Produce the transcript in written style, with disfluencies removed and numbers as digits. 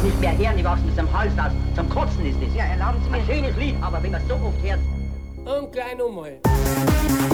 nicht mehr hören, die wachsen zum Hals aus. Zum Kotzen ist das. Ja, erlauben Sie mir. Ein schönes Lied, aber wenn man es so oft hört. Und gleich nochmal.